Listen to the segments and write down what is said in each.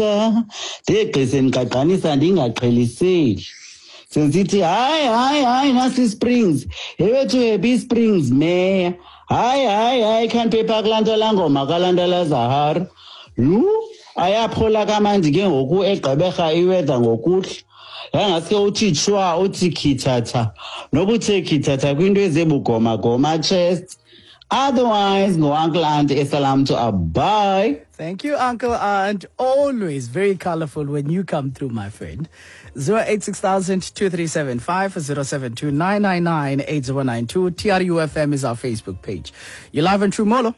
ndegqise ndiqaqanisa ndingaqheliseli sensithi hayi nasi Springs yewethu Happy Springs Mayor hayi can't paper kulaa langoma kalaa la Zahara ayaphola kamandi ke ngoku egqeberha iweather ngokuhle yangaske uthi chwa uthi khithatha noba uthe khithatha kwinto ezebugoma chest. Otherwise, go Uncle Aunt Salam to Abai. Thank you, Uncle Aunt. Always very colorful when you come through, my friend. 086,237 072 999 8092. TRUFM is our Facebook page. You're live and true, Molo.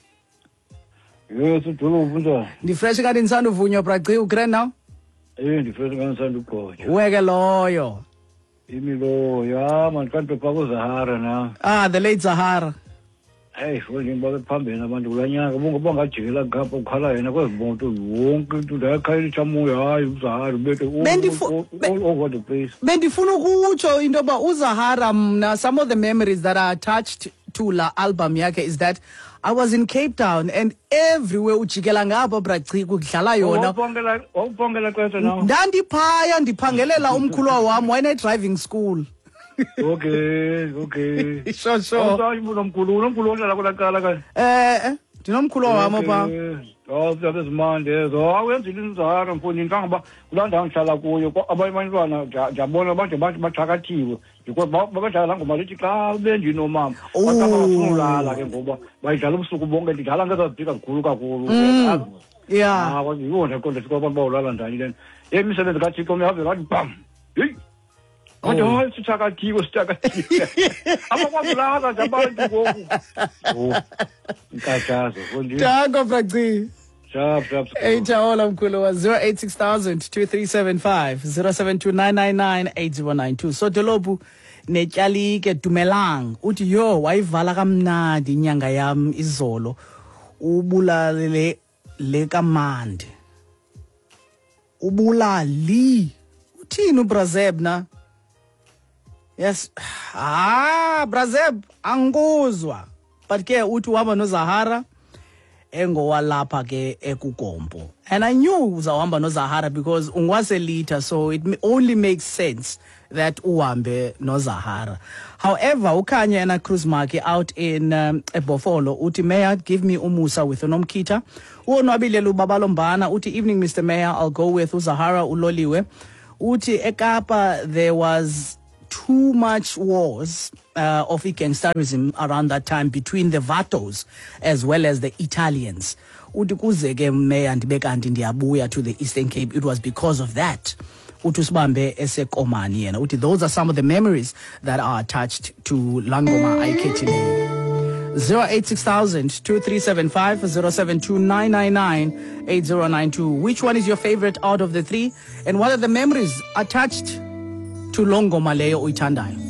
Yes, it's all The fresh guy in Sandu Vunyo Pragri Ukraine now? The fresh guy in Sandu Coach. Wega loyo. Imilo, yeah, man, can't be Papa Zahara now. Ah, the late Zahara. Hey, holding by the pump in about Lanya, Bunga Chilla, cup of color, and I was born to walk to that kind of Chamuya, Zahara, better all over the place. Bendifuno Ucho in Doba Uzahara, some of the memories that are attached to La album yake is that I was in Cape Town and everywhere uchikelanga apha bratri kudlala yona. Awubongela kwethu now. Ndandiphaya ndiphangelela umkhulu wami wayene driving school. Okay. Sure. Unomkhulu odlala kulaqala ka. Ndinomkhulu wami pha. That is Monday. So awenzile inzara mfuni nganga kulaa ndawo ngihlala kuyo abantwana ndiyabona abantu baxhakathiwe because babadlala ngoma lithi xa bendinomama bathatha bafunulala ke ngoba bayidlala ubusuku bonke ndidlala ngezazibhika kakhulu yeah yiwona konke sikwabantu bawulala njani lena imisebenzi kaThixo uyabe ngathi bam hey kodwa sithakathiwe abakwazulala nje abantu ngoku nkathazo Tango Bratri. Sharp. 086,237 072 999 8092. So Dolobu netyalike Dumelang uthi yo wayivala kamnandi inyanga yam izolo ubulalele le kamandi ubulali uthini uBrazeb na. Yes Brazeb anguzwa but ke uthi uhamba noZahara engowalapha ke ekugompo and I knew uzawuhamba noZahara because ungwaselita so it only makes sense that uhambe noZahara. However ukhanya ena Cruz Marke out in eBofolo uthi Mayor give me umusa with uNomkhita uonwabile ubaba lombana uthi evening Mr Mayor I'll go with uZahara uloliwe uthi eKapa there was too much wars of gangsterism around that time between the Vatos as well as the Italians. Uthi kuze ke Mayor ndibe kanti ndiyabuya to the Eastern Cape it was because of that. Uthi sibambe esekomani yena uthi those are some of the memories that are attached to Langoma Aiketile. 086,237 072 999 8092. Which one is your favorite out of the three and what are the memories attached to Longoma leyo uyithandayo?